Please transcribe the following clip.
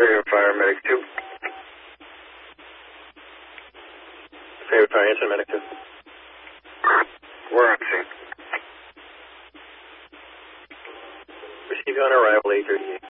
Favorite Fire, Medic 2. Favorite Fire, answer Medic 2. We're on scene. Receive on arrival 838.